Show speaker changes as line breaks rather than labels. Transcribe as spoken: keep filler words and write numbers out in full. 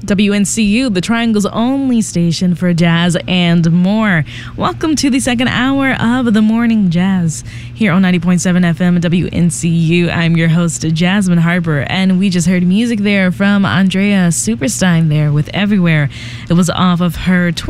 W N C U, the Triangle's only station for jazz and more. Welcome to the second hour of the Morning Jazz here on ninety point seven F M W N C U. I'm your host, Jasmine Harper, and we just heard music there from Andrea Superstein there with Everywhere. It was off of her